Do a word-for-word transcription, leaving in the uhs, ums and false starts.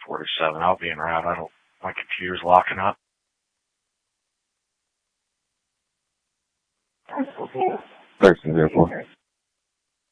forty-seven. I'll be en route. I don't, my computer's locking up. Person vehicle.